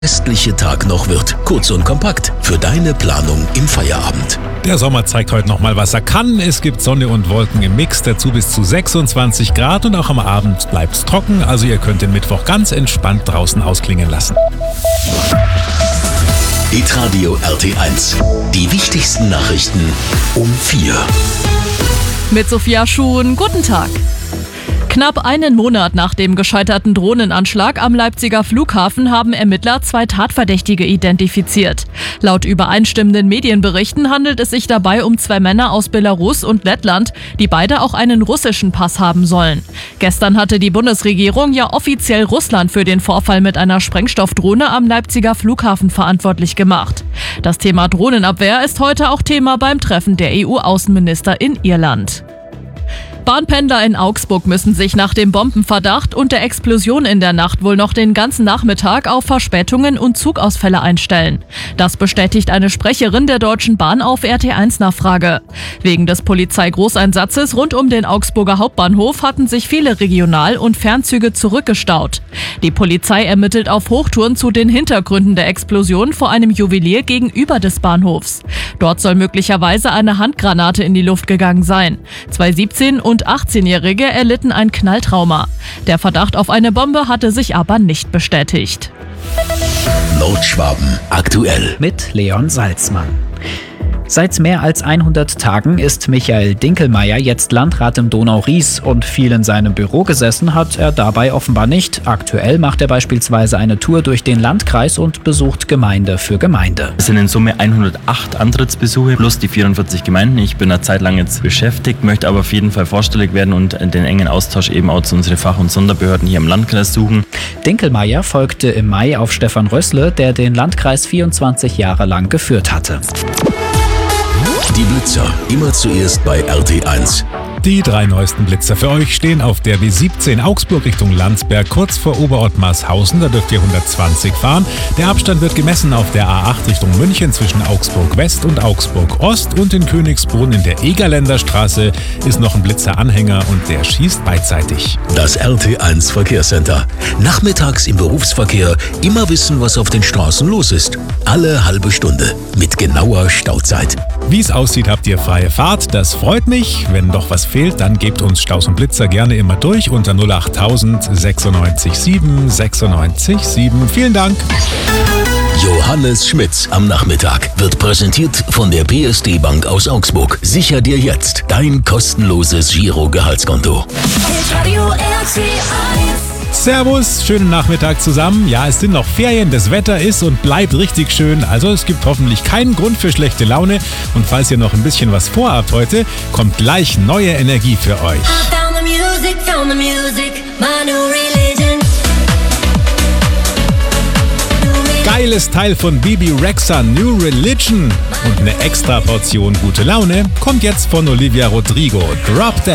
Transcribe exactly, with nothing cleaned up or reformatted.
restliche Tag noch wird. Kurz und kompakt für deine Planung im Feierabend. Der Sommer zeigt heute nochmal, was er kann. Es gibt Sonne und Wolken im Mix, dazu bis zu sechsundzwanzig Grad und auch am Abend bleibt es trocken. Also ihr könnt den Mittwoch ganz entspannt draußen ausklingen lassen. Hitradio R T eins. Die wichtigsten Nachrichten um vier. Mit Sophia Schuhn, guten Tag. Knapp einen Monat nach dem gescheiterten Drohnenanschlag am Leipziger Flughafen haben Ermittler zwei Tatverdächtige identifiziert. Laut übereinstimmenden Medienberichten handelt es sich dabei um zwei Männer aus Belarus und Lettland, die beide auch einen russischen Pass haben sollen. Gestern hatte die Bundesregierung ja offiziell Russland für den Vorfall mit einer Sprengstoffdrohne am Leipziger Flughafen verantwortlich gemacht. Das Thema Drohnenabwehr ist heute auch Thema beim Treffen der E U-Außenminister in Irland. Bahnpendler in Augsburg müssen sich nach dem Bombenverdacht und der Explosion in der Nacht wohl noch den ganzen Nachmittag auf Verspätungen und Zugausfälle einstellen. Das bestätigt eine Sprecherin der Deutschen Bahn auf R T eins Nachfrage. Wegen des Polizeigroßeinsatzes rund um den Augsburger Hauptbahnhof hatten sich viele Regional- und Fernzüge zurückgestaut. Die Polizei ermittelt auf Hochtouren zu den Hintergründen der Explosion vor einem Juwelier gegenüber des Bahnhofs. Dort soll möglicherweise eine Handgranate in die Luft gegangen sein. Zwei siebzehn- und achtzehnjährige erlitten ein Knalltrauma. Der Verdacht auf eine Bombe hatte sich aber nicht bestätigt. Nordschwaben aktuell mit Leon Salzmann. Seit mehr als hundert Tagen ist Michael Dinkelmeyer jetzt Landrat im Donau-Ries und viel in seinem Büro gesessen hat er dabei offenbar nicht. Aktuell macht er beispielsweise eine Tour durch den Landkreis und besucht Gemeinde für Gemeinde. Es sind in Summe hundertacht Antrittsbesuche plus die vierundvierzig Gemeinden. Ich bin eine Zeit lang jetzt beschäftigt, möchte aber auf jeden Fall vorstellig werden und den engen Austausch eben auch zu unseren Fach- und Sonderbehörden hier im Landkreis suchen. Dinkelmeyer folgte im Mai auf Stefan Rössle, der den Landkreis vierundzwanzig Jahre lang geführt hatte. Die Blitzer, immer zuerst bei R T eins. Die drei neuesten Blitzer für euch stehen auf der B siebzehn Augsburg Richtung Landsberg, kurz vor Oberottmarshausen. Da dürft ihr hundertzwanzig fahren. Der Abstand wird gemessen auf der A acht Richtung München zwischen Augsburg West und Augsburg Ost. Und in Königsbrunn in der Egerländer Straße ist noch ein Blitzeranhänger und der schießt beidseitig. Das R T eins Verkehrscenter. Nachmittags im Berufsverkehr immer wissen, was auf den Straßen los ist. Alle halbe Stunde mit genauer Stauzeit. Wie es aussieht, habt ihr freie Fahrt. Das freut mich. Wenn doch was fehlt, dann gebt uns Staus und Blitzer gerne immer durch unter null achttausend sechsundneunzig sieben sechsundneunzig sieben. Vielen Dank. Johannes Schmitz am Nachmittag wird präsentiert von der P S D Bank aus Augsburg. Sicher dir jetzt dein kostenloses Giro-Gehaltskonto. Servus, schönen Nachmittag zusammen. Ja, es sind noch Ferien, das Wetter ist und bleibt richtig schön. Also es gibt hoffentlich keinen Grund für schlechte Laune. Und falls ihr noch ein bisschen was vorhabt heute, kommt gleich neue Energie für euch. Geiles Teil von Bibi Rexha, New Religion. Und eine extra Portion gute Laune kommt jetzt von Olivia Rodrigo. Drop Dead.